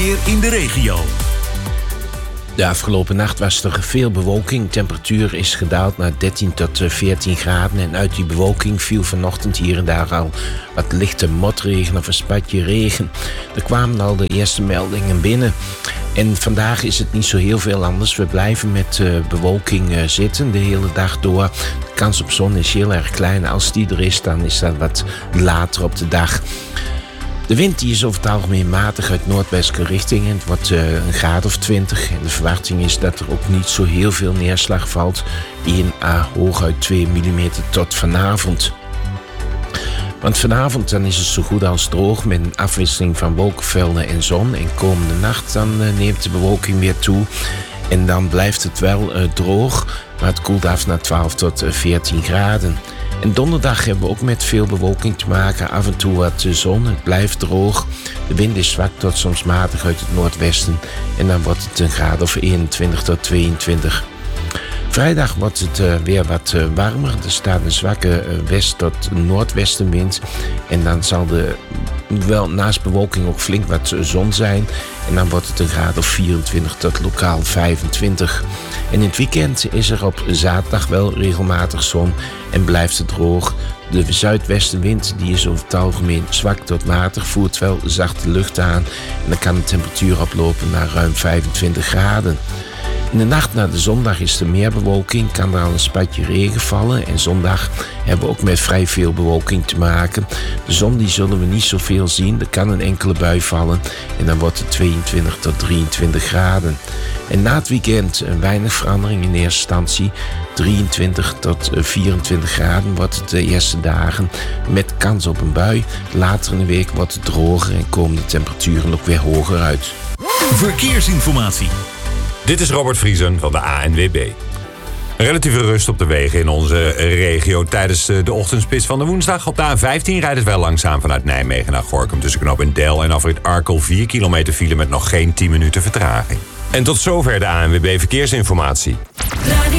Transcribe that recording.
weer in de regio. De afgelopen nacht was er veel bewolking. Temperatuur is gedaald naar 13 tot 14 graden. En uit die bewolking viel vanochtend hier en daar al wat lichte motregen of een spatje regen. Er kwamen al de eerste meldingen binnen. En vandaag is het niet zo heel veel anders. We blijven met bewolking zitten de hele dag door. De kans op zon is heel erg klein. Als die er is, dan is dat wat later op de dag. De wind die is over het algemeen matig uit noordwestelijke richting. En het wordt een graad of 20. En de verwachting is dat er ook niet zo heel veel neerslag valt. 1 à hooguit 2 mm tot vanavond. Want vanavond dan is het zo goed als droog met een afwisseling van wolkenvelden en zon. En komende nacht dan neemt de bewolking weer toe. En dan blijft het wel droog, maar het koelt af naar 12 tot 14 graden. En donderdag hebben we ook met veel bewolking te maken. Af en toe wat zon, het blijft droog. De wind is zwak tot soms matig uit het noordwesten. En dan wordt het een graad of 21 tot 22. Vrijdag wordt het weer wat warmer. Er staat een zwakke west- tot noordwestenwind. En dan zal er wel naast bewolking ook flink wat zon zijn. En dan wordt het een graad of 24 tot lokaal 25. En in het weekend is er op zaterdag wel regelmatig zon en blijft het droog. De zuidwestenwind die is over het algemeen zwak tot matig, voert wel zachte lucht aan. En dan kan de temperatuur oplopen naar ruim 25 graden. In de nacht naar de zondag is er meer bewolking, kan er al een spatje regen vallen. En zondag hebben we ook met vrij veel bewolking te maken. De zon die zullen we niet zoveel zien, er kan een enkele bui vallen. En dan wordt het 22 tot 23 graden. En na het weekend weinig verandering in eerste instantie. 23 tot 24 graden wordt het de eerste dagen met kans op een bui. Later in de week wordt het droger en komen de temperaturen ook weer hoger uit. Verkeersinformatie. Dit is Robert Vriesen van de ANWB. Relatieve rust op de wegen in onze regio tijdens de ochtendspits van de woensdag. Op de A15 rijdt het wel langzaam vanuit Nijmegen naar Gorinchem tussen Knoop-Del en afrit Arkel 4 kilometer file met nog geen 10 minuten vertraging. En tot zover de ANWB Verkeersinformatie.